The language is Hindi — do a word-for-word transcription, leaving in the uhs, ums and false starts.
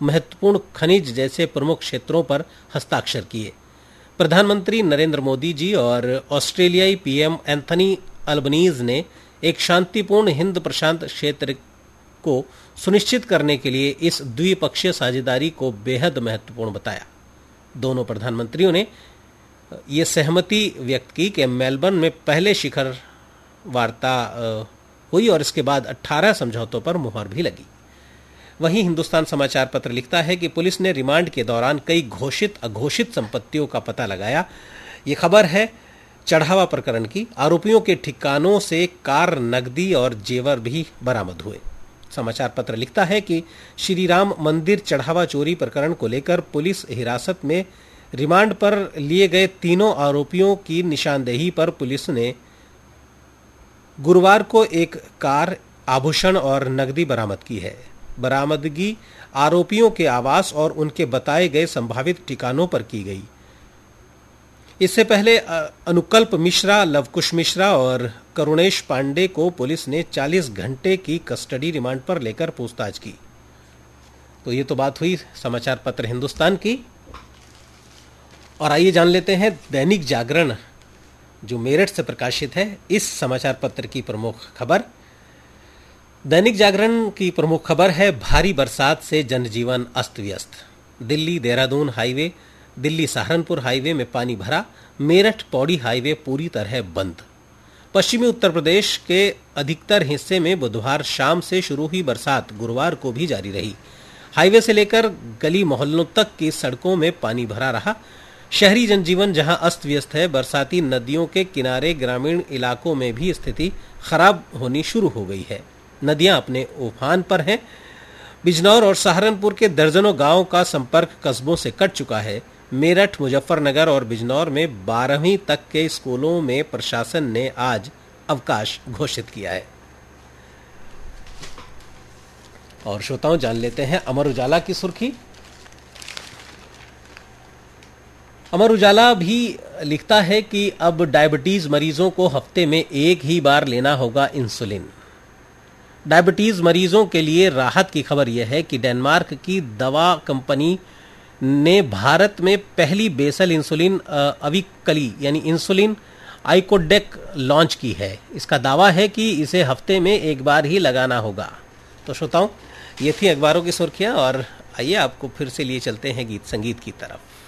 महत्वपूर्ण खनिज जैसे प्रमुख क्षेत्रों पर हस्ताक्षर किए। प्रधानमंत्री नरेंद्र मोदी जी और ऑस्ट्रेलियाई पीएम एंथनी अल्बनीज ने एक शांतिपूर्ण हिंद प्रशांत क्षेत्र को सुनिश्चित करने के लिए इस द्विपक्षीय साझेदारी को बेहद महत्वपूर्ण बताया। दोनों प्रधानमंत्रियों ने ये सहमति व्यक्त की कि मेलबर्न में पहले शिखर वार्ता हुई और इसके बाद अठारह समझौतों पर मुहर भी लगी। वहीं हिंदुस्तान समाचार पत्र लिखता है कि पुलिस ने रिमांड के दौरान कई घोषित अघोषित संपत्तियों का पता लगाया। ये खबर है चढ़ावा प्रकरण की। आरोपियों के ठिकानों से कार, नकदी और जेवर भी बरामद हुए। समाचार पत्र लिखता है कि श्री राम मंदिर चढ़ावा चोरी प्रकरण को लेकर पुलिस हिरासत में रिमांड पर लिए गए तीनों आरोपियों की निशानदेही पर पुलिस ने गुरुवार को एक कार, आभूषण और नकदी बरामद की है। बरामदगी आरोपियों के आवास और उनके बताए गए संभावित ठिकानों पर की गई। इससे पहले अनुकल्प मिश्रा, लवकुश मिश्रा और करुणेश पांडे को पुलिस ने चालीस घंटे की कस्टडी रिमांड पर लेकर पूछताछ की। तो ये तो बात हुई समाचार पत्र हिंदुस्तान की। और आइए जान लेते हैं दैनिक जागरण जो मेरठ से प्रकाशित है, इस समाचार पत्र की प्रमुख खबर। दैनिक जागरण की प्रमुख खबर है भारी बरसात से जनजीवन अस्त व्यस्त। दिल्ली देहरादून हाईवे, दिल्ली सहारनपुर हाईवे में पानी भरा। मेरठ पौड़ी हाईवे पूरी तरह बंद। पश्चिमी उत्तर प्रदेश के अधिकतर हिस्से में बुधवार शाम से शुरू हुई बरसात गुरुवार को भी जारी रही। हाईवे से लेकर गली मोहल्लों तक की सड़कों में पानी भरा रहा। शहरी जनजीवन जहां अस्त व्यस्त है, बरसाती नदियों के किनारे ग्रामीण इलाकों में भी स्थिति खराब होनी शुरू हो गई है। नदियां अपने उफान पर हैं। बिजनौर और सहारनपुर के दर्जनों गांवों का संपर्क कस्बों से कट चुका है। मेरठ, मुजफ्फरनगर और बिजनौर में बारहवीं तक के स्कूलों में प्रशासन ने आज अवकाश घोषित किया है। और श्रोताओं, जान लेते हैं अमर उजाला की सुर्खी। अमर उजाला भी लिखता है कि अब डायबिटीज मरीजों को हफ्ते में एक ही बार लेना होगा इंसुलिन। डायबिटीज मरीजों के लिए राहत की खबर यह है कि डेनमार्क की दवा कंपनी ने भारत में पहली बेसल इंसुलिन अविकली यानी इंसुलिन आइकोडेक लॉन्च की है। इसका दावा है कि इसे हफ्ते में एक बार ही लगाना होगा। तो श्रोताओं, ये थी अखबारों की सुर्खियां और आइए आपको फिर से लिए चलते हैं गीत संगीत की तरफ।